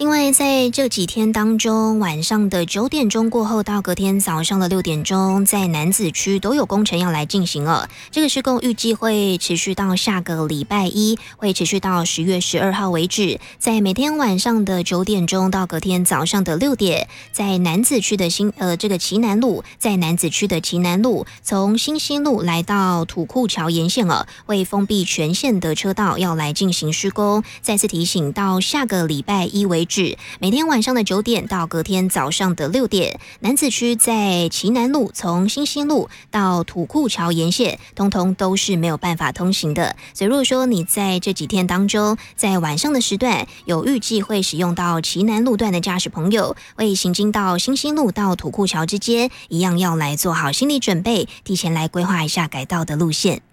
因为在这几天当中，晚上的9点钟过后到隔天早上的6点钟，在楠梓区都有工程要来进行了。这个施工预计会持续到下个礼拜一，会持续到10月12号为止。在每天晚上的9点钟到隔天早上的6点，在楠梓区的这个旗南路，在楠梓区的旗南路，从新兴路来到土库桥沿线会封闭全线的车道，要来进行施工。再次提醒，到下个礼拜一为止，每天晚上的9点到隔天早上的6点，楠梓区在旗南路从新兴路到土库桥沿线，通通都是没有办法通行的。所以如果说你在这几天当中，在晚上的时段有预计会使用到旗南路段的驾驶朋友，会行经到新兴路到土库桥之间，一样要来做好心理准备，提前来规划一下改道的路线。